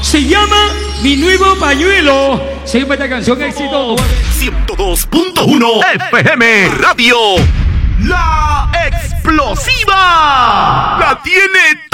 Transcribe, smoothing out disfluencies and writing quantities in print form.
Se llama Mi Nuevo Pañuelo. Se llama esta canción éxito. 102.1 FM Radio. La explosiva. La tiene